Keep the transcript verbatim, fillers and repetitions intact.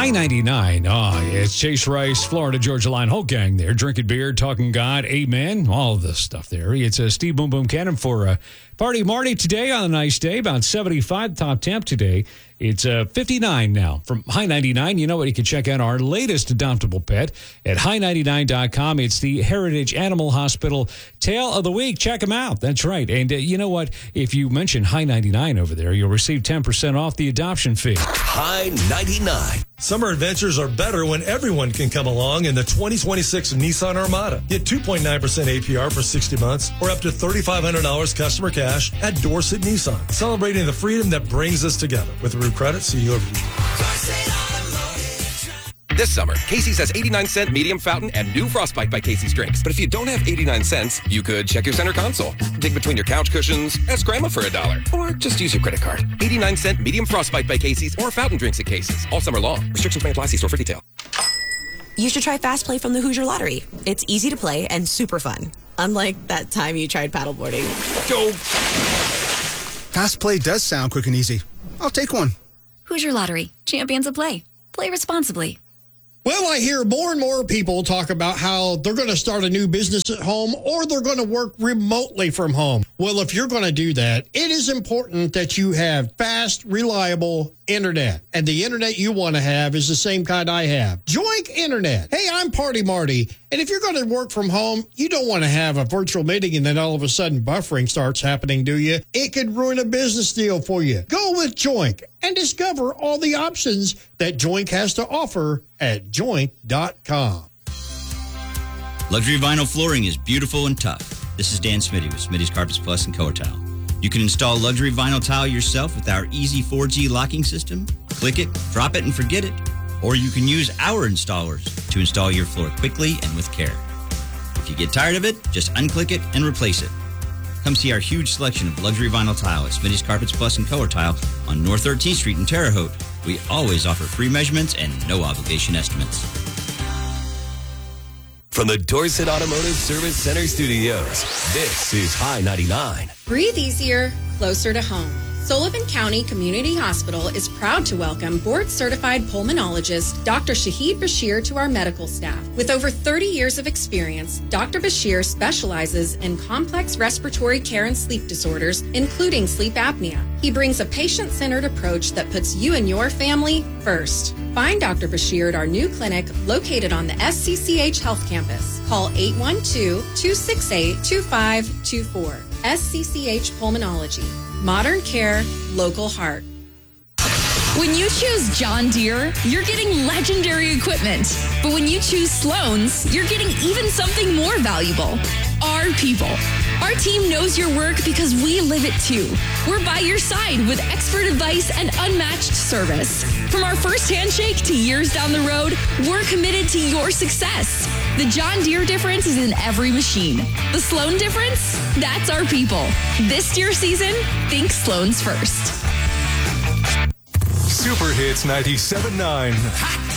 High ninety-nine. Oh, yeah, it's Chase Rice, Florida Georgia Line, whole gang there, drinking beer, talking God, amen, all of this stuff there. It's uh, Steve Boom Boom Cannon for uh, Party Marty today on a nice day, about seventy-five top temp today. It's uh, fifty-nine now from High ninety-nine. You know what? You can check out our latest adoptable pet at high ninety-nine dot com. It's the Heritage Animal Hospital Tale of the Week. Check them out. That's right. And uh, you know what? If you mention High ninety-nine over there, you'll receive ten percent off the adoption fee. High ninety-nine. Summer adventures are better when everyone can come along in the twenty twenty-six Nissan Armada. Get two point nine percent A P R for sixty months or up to three thousand five hundred dollars customer cash at Dorset Nissan. Celebrating the freedom that brings us together. With Root Credit, see you over here. This summer, Casey's has eighty-nine cent medium fountain and new Frostbite by Casey's drinks. But if you don't have eighty-nine cents, you could check your center console, dig between your couch cushions, ask Grandma for a dollar, or just use your credit card. eighty-nine cent medium Frostbite by Casey's or fountain drinks at Casey's all summer long. Restrictions may apply. See store for detail. You should try Fast Play from the Hoosier Lottery. It's easy to play and super fun. Unlike that time you tried paddleboarding. Go! Fast Play does sound quick and easy. I'll take one. Hoosier Lottery. Champions of play. Play responsibly. Well, I hear more and more people talk about how they're going to start a new business at home or they're going to work remotely from home. Well, if you're going to do that, it is important that you have fast, reliable internet. And the internet you want to have is the same kind I have. Joink Internet. Hey, I'm Party Marty. And if you're going to work from home, you don't want to have a virtual meeting and then all of a sudden buffering starts happening, do you? It could ruin a business deal for you. Go with Joink and discover all the options that Joink has to offer at joink dot com. Luxury vinyl flooring is beautiful and tough. This is Dan Smitty with Smitty's Carpets Plus and Color Tile. You can install luxury vinyl tile yourself with our easy four G locking system. Click it, drop it, and forget it. Or you can use our installers to install your floor quickly and with care. If you get tired of it, just unclick it and replace it. Come see our huge selection of luxury vinyl tile at Smitty's Carpets Plus and Color Tile on North thirteenth Street in Terre Haute. We always offer free measurements and no obligation estimates. From the Dorset Automotive Service Center Studios, this is High ninety-nine. Breathe easier, closer to home. Sullivan County Community Hospital is proud to welcome board-certified pulmonologist Doctor Shahid Bashir to our medical staff. With over thirty years of experience, Doctor Bashir specializes in complex respiratory care and sleep disorders, including sleep apnea. He brings a patient-centered approach that puts you and your family first. Find Doctor Bashir at our new clinic located on the S C C H Health Campus. Call eight one two, two six eight, two five two four. S C C H Pulmonology. Modern care, local heart. When you choose John Deere, you're getting legendary equipment. But when you choose Sloan's, you're getting even something more valuable. Our people. Our team knows your work because we live it too. We're by your side with expert advice and unmatched service. From our first handshake to years down the road, we're committed to your success. The John Deere difference is in every machine. The Sloan difference? That's our people. This Deere season, think Sloan's first. Super Hits ninety-seven point nine. Hot